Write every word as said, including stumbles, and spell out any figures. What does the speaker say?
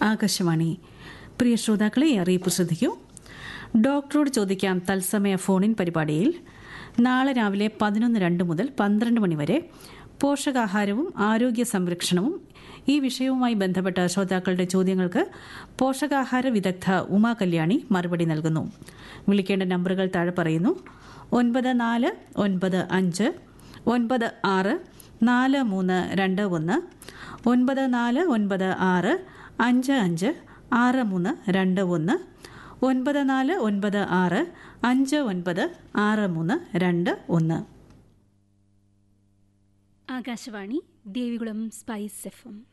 ആകാശവാണി. പ്രിയ ശ്രോതാക്കളെ, അറിയിപ്പ് ശ്രദ്ധിക്കൂ. ഡോക്ടറോട് ചോദിക്കാം തത്സമയ ഫോണിൻ പരിപാടിയിൽ നാളെ രാവിലെ പതിനൊന്ന് രണ്ട് മുതൽ പന്ത്രണ്ട് മണിവരെ പോഷകാഹാരവും ആരോഗ്യ സംരക്ഷണവും ഈ വിഷയവുമായി ബന്ധപ്പെട്ട ശ്രോതാക്കളുടെ ചോദ്യങ്ങൾക്ക് പോഷകാഹാര വിദഗ്ധ ഉമാ കല്യാണി മറുപടി നൽകുന്നു. വിളിക്കേണ്ട നമ്പറുകൾ താഴെ പറയുന്നു. ഒൻപത് നാല് ഒൻപത് അഞ്ച് ഒൻപത് ആറ് നാല് മൂന്ന് രണ്ട് ഒന്ന്, ഒൻപത് നാല് ഒൻപത് ആറ് അഞ്ച് അഞ്ച് ആറ് മൂന്ന് രണ്ട് ഒന്ന്, ഒൻപത് നാല് ഒൻപത് ആറ് അഞ്ച് ഒൻപത് ആറ് മൂന്ന് രണ്ട് ഒന്ന്. Akashvani Devikulam spice F M.